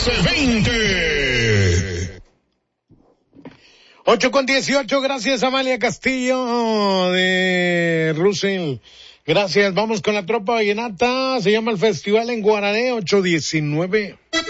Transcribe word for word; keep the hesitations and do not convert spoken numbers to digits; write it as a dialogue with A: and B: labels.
A: once veinte.
B: ocho con dieciocho, gracias Amalia Castillo de Russell. Gracias, vamos con la tropa vallenata, se llama el festival en Guarané, ocho diecinueve.